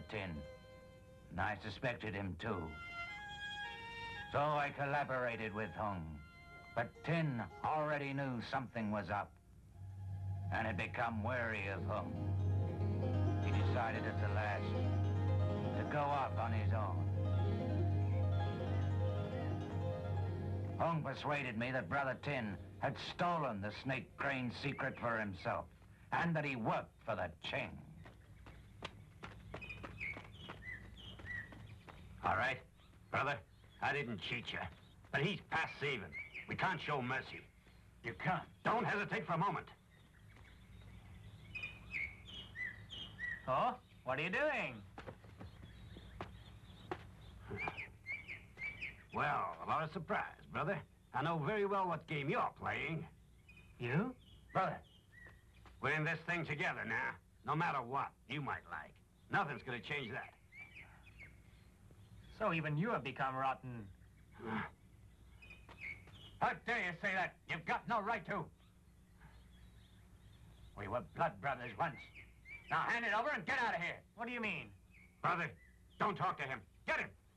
Tin. And I suspected him too. So I collaborated with Hung. But Tin already knew something was up and had become wary of Hung. He decided at the last to go off on his own. Hung persuaded me that Brother Tin had stolen the snake crane secret for himself and that he worked for the Ching. All right, brother, I didn't cheat you, but he's past saving. We can't show mercy. You can't. Don't hesitate for a moment. Oh, what are you doing? Well, a lot of surprise, brother. I know very well what game you're playing. You? Brother, we're in this thing together now. No matter what you might like. Nothing's gonna change that. So even you have become rotten. How dare you say that? You've got no right to. We were blood brothers once. Now hand it over and get out of here. What do you mean? Brother, don't talk to him. Get him.